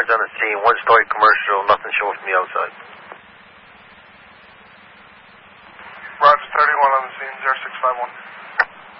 cars on the scene, one-story commercial, nothing showing from the outside. Roger, 31 on the scene, 0651.